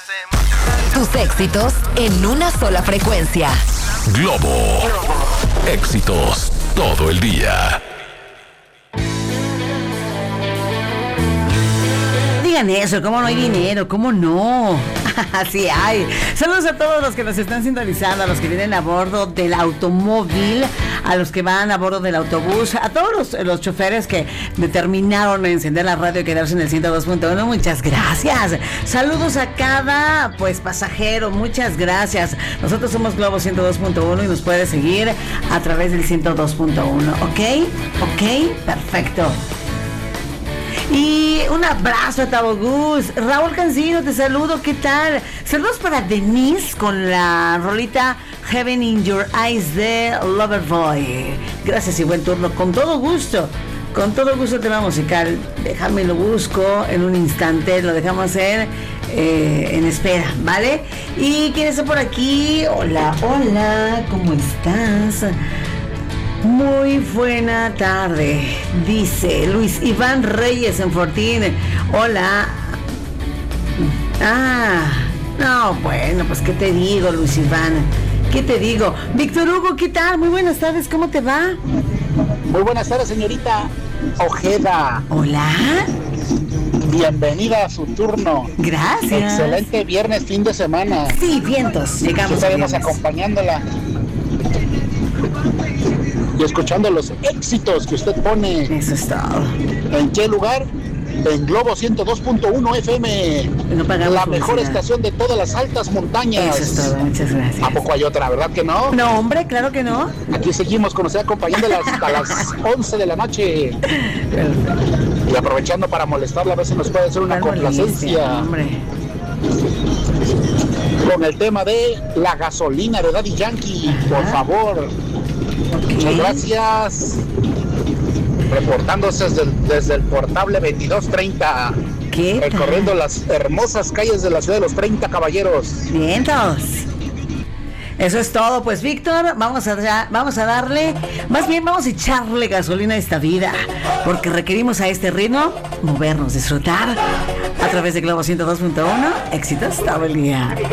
Tus éxitos en una sola frecuencia. Globo. Éxitos todo el día. Digan eso, ¿cómo no hay dinero? ¿Cómo no? Así hay. Saludos a todos los que nos están sintonizando, a los que vienen a bordo del automóvil, a los que van a bordo del autobús, a todos los choferes que determinaron encender la radio y quedarse en el 102.1. Muchas gracias. Saludos a cada pasajero. Muchas gracias. Nosotros somos Globo 102.1 y nos puede seguir a través del 102.1. ¿Ok? Perfecto. Y un abrazo a Tabogus. Raúl Cancino, te saludo, ¿qué tal? Saludos para Denise con la rolita Heaven in Your Eyes de Loverboy. Gracias y buen turno, con todo gusto el tema musical. Déjame lo busco en un instante, lo dejamos en espera, ¿vale? ¿Y quién está por aquí? Hola, ¿cómo estás? Muy buena tarde, dice Luis Iván Reyes en Fortín. Hola. No, bueno, pues ¿qué te digo, Luis Iván? ¿Qué te digo? Víctor Hugo, ¿qué tal? Muy buenas tardes, ¿cómo te va? Muy buenas tardes, señorita Ojeda. Hola. Bienvenida a su turno. Gracias. Excelente viernes, fin de semana. Sí, vientos, llegamos. Estaremos acompañándola y escuchando los éxitos que usted pone. Eso es todo. ¿En qué lugar? En Globo 102.1 FM, no la mejor estación de todas las altas montañas. Eso es todo, muchas gracias. ¿A poco hay otra, verdad que no? No, hombre, claro que no. Aquí seguimos con usted acompañándola hasta las 11 de la noche. Y aprovechando para molestarla, a ver si nos puede hacer una complacencia. Hombre. Con el tema de la gasolina de Daddy Yankee, por favor. Okay. Muchas gracias. Reportándose desde el portable 2230. ¿Qué? Recorriendo las hermosas calles de la ciudad de los 30 caballeros. Vientos. Eso es todo, pues Víctor, vamos a darle, más bien vamos a echarle gasolina a esta vida, porque requerimos a este ritmo movernos, disfrutar a través de Globo 102.1, éxitos todo el día.